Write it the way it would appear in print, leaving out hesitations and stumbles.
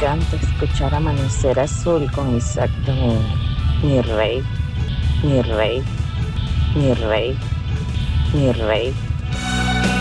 encanta escuchar Amanecer Azul con Isaac Domínguez. Mi rey, mi rey, mi rey, mi rey.